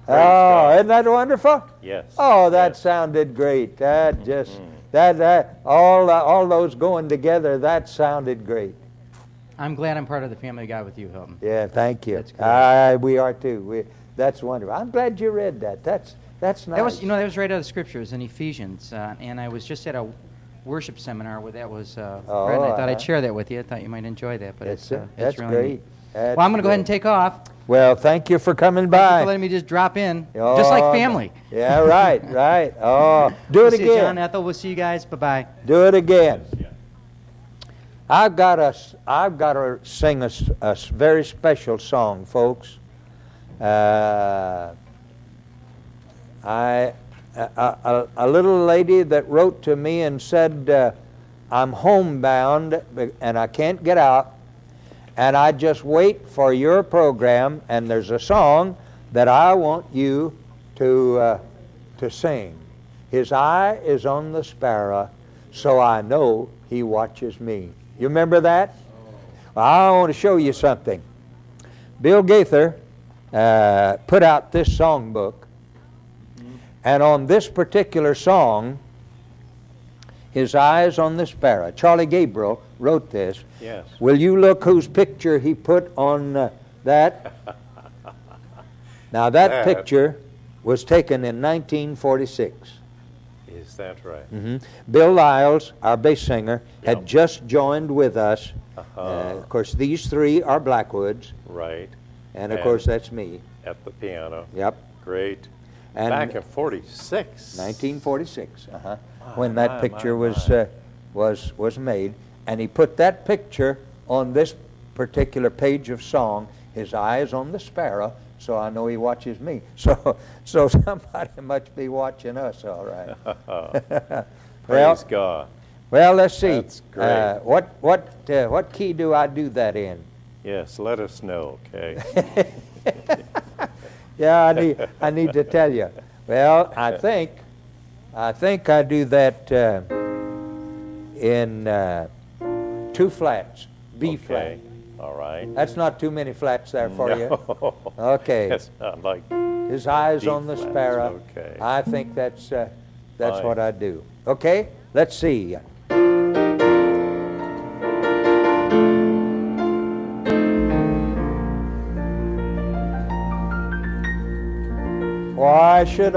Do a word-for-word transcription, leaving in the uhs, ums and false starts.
Praise oh, God. isn't that wonderful? Yes. Oh, that yes. sounded great. That just, Mhm. that, that, all, uh, all those going together, that sounded great. I'm glad I'm part of the family of God with you, Hilton. Yeah, thank you. That's great. Uh, we are too. We, that's wonderful. I'm glad you read that. That's, that's nice. That was, you know, that was right out of the scriptures in Ephesians, uh, and I was just at a worship seminar where that was uh, Oh, read, and I thought uh-huh. I'd share that with you. I thought you might enjoy that, but That's, it's, uh, that's it's really great. neat. That's Well, I'm going to go ahead and great. take off. Well, thank you for coming Thank you by. for letting me just drop in, Oh, just like family. Yeah, right, right. Oh, do We'll it see you, John, again. Ethel. We'll see you guys. Bye-bye. Do it again. I've got to, I've got to sing a, s- a s- very special song, folks. Uh, I, a, a, a little lady that wrote to me and said, uh, I'm homebound and I can't get out, and I just wait for your program, and there's a song that I want you to, uh, to sing. His eye is on the sparrow, so I know he watches me. You remember that? Well, I want to show you something. Bill Gaither uh, put out this songbook, and on this particular song, His Eyes on the Sparrow, Charlie Gabriel wrote this. Yes. Will you look whose picture he put on uh, that? Now that, That- picture was taken in nineteen forty-six. Is that right? hmm Bill Lyles, our bass singer, had Yep. just joined with us. Uh-huh. Uh, of course, these three are Blackwoods, Right. and of And- course that's me. At the piano. Yep. Great. And Back in forty-six. nineteen forty-six, uh-huh, My, when that my, picture my, was my. uh, was was made, and he put that picture on this particular page of song. His eye is on the sparrow, so I know he watches me. So, so somebody must be watching us, all right. Praise well, God. well, let's see. That's great. Uh, what what uh, what key do I do that in? Yes, let us know, okay? Yeah, I need I need to tell you. Well, I think I think I do that uh, in uh, two flats, B flat. Okay. All right. That's not too many flats there for you. No. Okay. It's not like His eyes D on the flats, sparrow. okay. I think that's uh, that's Fine. what I do. Okay, let's see. Why should